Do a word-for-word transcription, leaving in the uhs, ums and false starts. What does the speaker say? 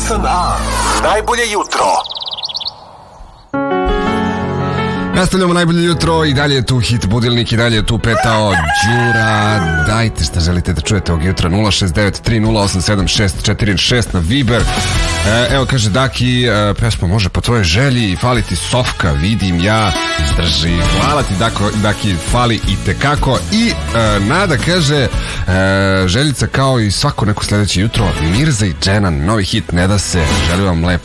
osam a. Najbolje jutro. Nastavljamo najbolje jutro i dalje je tu hit budilnik i dalje je tu petao Đura. Dajte šta želite da čujete ovog jutra. Nula šest devet tri nula osam sedam šest četiri šest na Viber. e, Evo kaže Daki, e, pesma može po tvojoj želji. Fali ti sofka, vidim ja. Izdrži, hvala ti Dako, Daki, fali i tekako. I e, Nada kaže e, željica kao i svako neko sljedeće jutro. Mirza i Dženan, novi hit, ne da se. Želim vam lep